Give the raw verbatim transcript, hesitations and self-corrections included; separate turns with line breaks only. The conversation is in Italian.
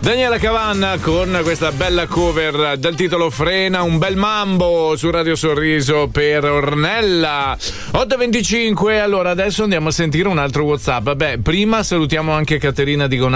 Daniela Cavanna con questa bella cover dal titolo Frena, un bel mambo su Radio Sorriso per Ornella. otto e venticinque, allora adesso andiamo a sentire un altro WhatsApp. Beh, prima salutiamo anche Caterina Di